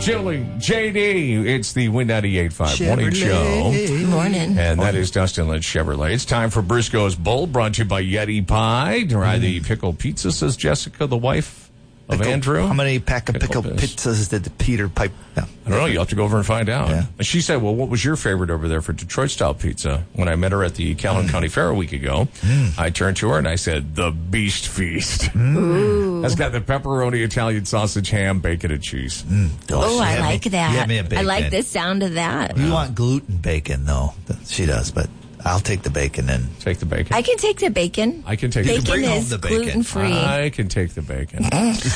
Julie, JD. It's the Win 98.5 Morning Show. Good morning. And that is Dustin Lynch Chevrolet. It's time for Briscoe's Bowl, brought to you by Yeti Pie. Try the pickle pizza, says Jessica, the wife of Andrew. How many pack of pickle pizzas did Peter pipe? No. I don't know. You'll have to go over and find out. Yeah. She said, well, what was your favorite over there for Detroit-style pizza? When I met her at the Calhoun County Fair a week ago, I turned to her and I said, the Beast Feast. That's got the pepperoni, Italian sausage, ham, bacon, and cheese. Oh, I like that. me a bacon. I like the sound of that. You want gluten bacon, though. She does, but I'll take the bacon and... Take the bacon. I can take the bacon. I can take the bacon. bring home Is the bacon. gluten-free. I can take the bacon.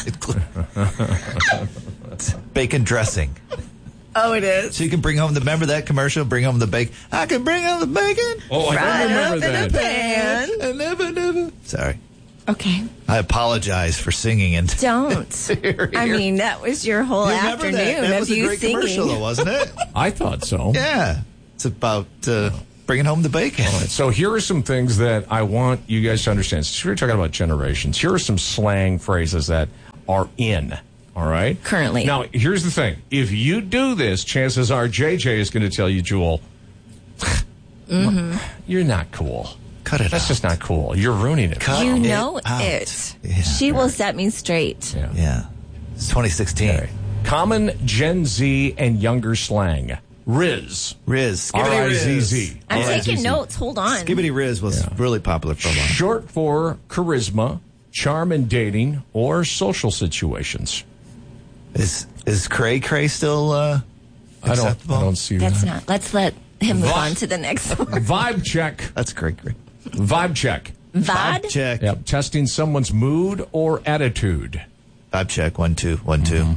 Bacon dressing. Oh, it is. So you can bring home the... Remember that commercial? Bring home the bacon. I can bring home the bacon. Oh, I don't remember that. Pan. I never. Sorry. Okay. I apologize for singing and... Don't. I mean, that was your whole You remember afternoon that? That of was a you great commercial, singing. though, wasn't it? I thought so. Yeah. It's about bringing home the bacon. All right, so here are some things that I want you guys to understand. Since we're talking about generations, here are some slang phrases that are in, all right? Currently. Now, here's the thing. If you do this, chances are JJ is going to tell you, Jewel, you're not cool. Cut it That's out. just not cool. You're ruining it. Cut You know out. it. Yeah. She will set me straight. Yeah. It's 2016. Okay. Common Gen Z and younger slang. Riz. Riz. R-I-Z-Z. I'm taking R-I-Z-Z. notes. Hold on. Skibbity Riz was really popular for a while. Short for charisma, charm in dating, or social situations. Is Cray Cray still acceptable? I don't see That's that. not. Let's let him move on to the next one. Vibe check. That's Cray Cray. Vibe check. VOD? Check. Yep. Testing someone's mood or attitude. Vibe check. 1, 2, 1, 2.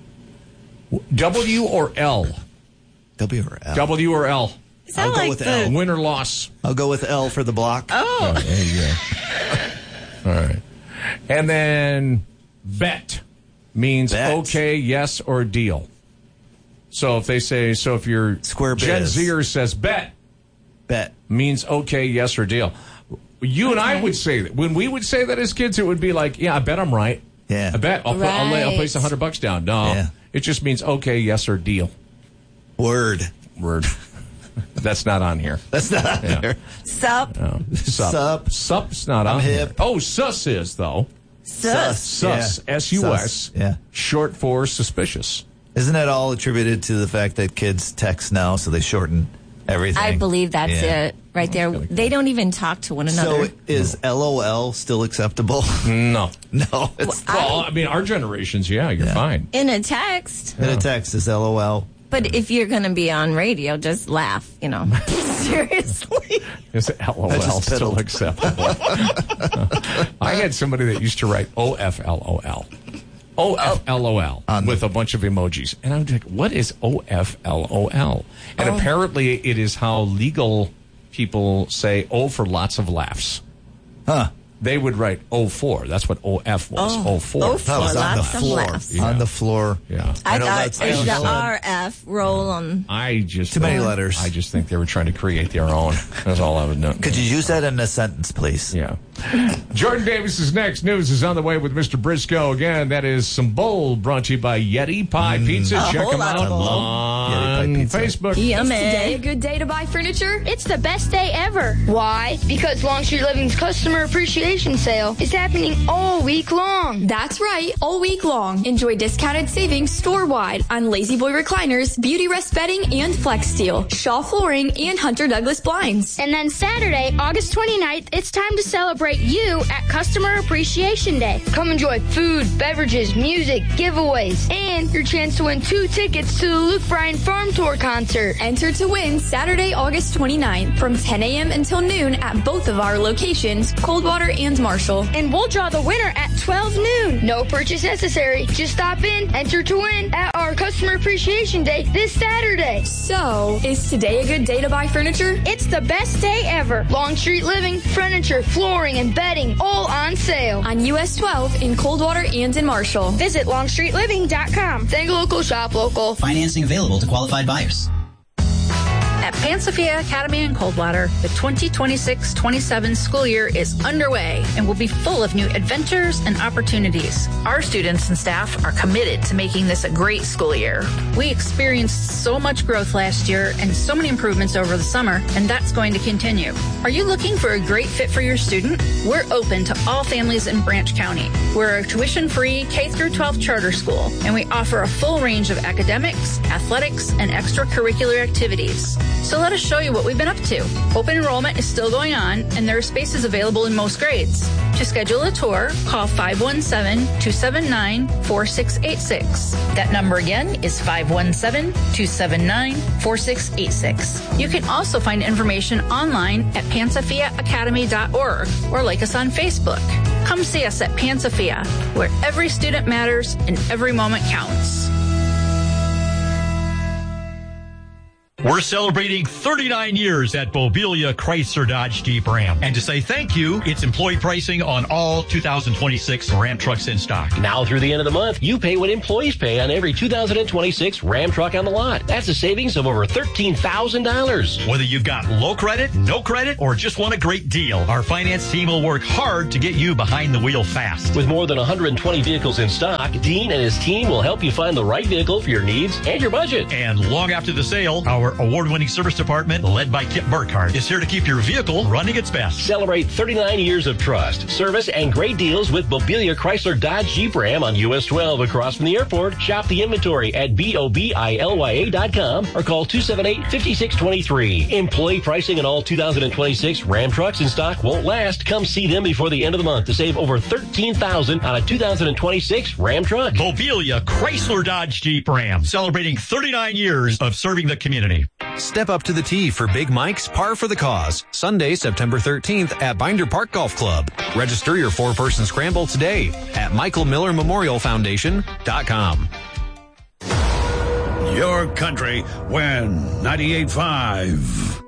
W or L? W or L? W or L? Is that I'll go like with the L. Win or loss? I'll go with L for the block. Oh, There you go. All right. And then bet means Bet. okay, yes, or deal. So if they say, if your Square Gen biz. Zer says bet, Bet. means okay, yes, or deal. You and I would say that. When we would say that as kids, it would be like, yeah, I bet I'm right. Yeah. I bet. I'll Right. place $100 down. No, Yeah. it just means okay, yes, or deal. Word. Word. That's not on here. That's not Yeah. there. sup, Sup. Sup's not I'm on hip. here. Oh, sus is, though. sus. Sus. Yeah. S-U-S. Sus, yeah. Short for suspicious. Isn't that all attributed to the fact that kids text now, so they shorten everything? I believe that's Yeah. it right there. They don't even talk to one another. So is LOL still acceptable? No. No. It's Well, I mean, our generations, you're fine. In a text. in a text is LOL. But if you're going to be on radio, just laugh, Seriously. Is LOL just still piddled. acceptable? I had somebody that used to write OFLOL. OFLOL with a bunch of emojis. And I'm like, what is OFLOL? And apparently it is how legal people say O for lots of laughs. Huh. They would write 04. That's what OF was. 04. Oh, That was on the lots of floor. laughs. Yeah. On the floor. Yeah. I know thought that's- it's the I RF roll on. I just Too many letters. I just think they were trying to create their own. That's all I would know. Could you use that in a sentence, please? Yeah. Jordan Davis's next news is on the way with Mr. Briscoe. Again, that is some bowl brought to you by Yeti Pie Pizza. A Check whole them lot out of bowl. on Yeti Pie Pizza. Facebook. Yummy. Today a good day to buy furniture? It's the best day ever. Why? Because Long Street Living's Customer Appreciation Sale is happening all week long. That's right, all week long. Enjoy discounted savings store-wide on Lazy Boy recliners, Beauty Rest bedding, and Flex Steel, Shaw flooring, and Hunter Douglas blinds. And then Saturday, August 29th, it's time to celebrate you at Customer Appreciation Day. Come enjoy food, beverages, music, giveaways, and your chance to win 2 tickets to the Luke Bryan Farm Tour concert. Enter to win Saturday, August 29th from 10 a.m. until noon at both of our locations, Coldwater and Marshall. And we'll draw the winner at 12 noon. No purchase necessary. Just stop in, enter to win at our Customer Appreciation Day this Saturday. So, is today a good day to buy furniture? It's the best day ever. Long Street Living, furniture, flooring, and bedding, all on sale. On US 12 in Coldwater and in Marshall. Visit longstreetliving.com. Think local, shop local. Financing available to qualified buyers. At At Pansafia Academy in Coldwater, the 2026-27 school year is underway and will be full of new adventures and opportunities. Our students and staff are committed to making this a great school year. We experienced so much growth last year and so many improvements over the summer, and that's going to continue. Are you looking for a great fit for your student? We're open to all families in Branch County. We're a tuition-free K-12 charter school, and we offer a full range of academics, athletics, and extracurricular activities. So let us show you what we've been up to. Open enrollment is still going on, and there are spaces available in most grades. To schedule a tour, call 517-279-4686. That number again is 517-279-4686. You can also find information online at pansafiaacademy.org or like us on Facebook. Come see us at Pansafia, where every student matters and every moment counts. We're celebrating 39 years at Bobelia Chrysler Dodge Jeep Ram. And to say thank you, it's employee pricing on all 2026 Ram trucks in stock. Now through the end of the month, you pay what employees pay on every 2026 Ram truck on the lot. That's a savings of over $13,000. Whether you've got low credit, no credit, or just want a great deal, our finance team will work hard to get you behind the wheel fast. With more than 120 vehicles in stock, Dean and his team will help you find the right vehicle for your needs and your budget. And long after the sale, our award-winning service department, led by Kip Burkhardt, is here to keep your vehicle running its best. Celebrate 39 years of trust, service, and great deals with Bobelia Chrysler Dodge Jeep Ram on US 12 across from the airport. Shop the inventory at BOBILYA.com or call 278-5623. Employee pricing on all 2026 Ram trucks in stock won't last. Come see them before the end of the month to save over $13,000 on a 2026 Ram truck. Bobelia Chrysler Dodge Jeep Ram, celebrating 39 years of serving the community. Step up to the tee for Big Mike's Par for the Cause, Sunday, September 13th at Binder Park Golf Club. Register your 4-person scramble today at Michael Miller Memorial Foundation.com. Your country when 98.5.